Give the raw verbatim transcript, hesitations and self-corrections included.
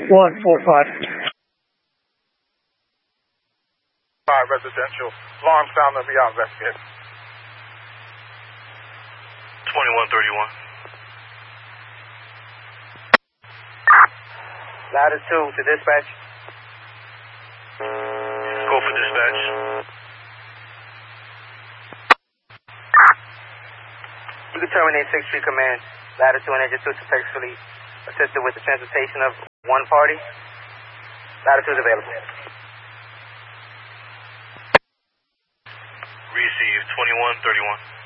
one four five. Five residential. Alarm sound on beyond investigate. twenty-one thirty-one. Ladder two to dispatch. Go for dispatch. You can terminate sixth Street Command. Ladder two and engine two successfully assisted with the transportation of one party. Ladder two is available. Receive twenty-one thirty-one.